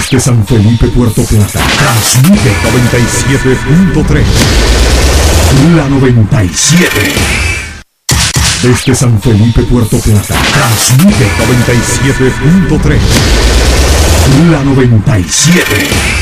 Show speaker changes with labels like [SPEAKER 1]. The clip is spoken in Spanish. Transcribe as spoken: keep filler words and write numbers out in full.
[SPEAKER 1] Desde San Felipe, Puerto Plata, transmite noventa y siete punto tres. La noventa y siete. Desde San Felipe, Puerto Plata, transmite noventa y siete punto tres. La noventa y siete.